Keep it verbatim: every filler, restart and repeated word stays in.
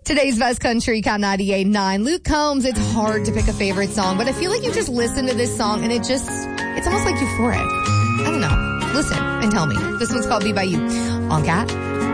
Today's Best Country, Count ninety-eight point nine. Luke Combs, it's hard to pick a favorite song, but I feel like you just listen to this song and it just, it's almost like euphoric. I don't know. Listen and tell me. This one's called Be By You on Cat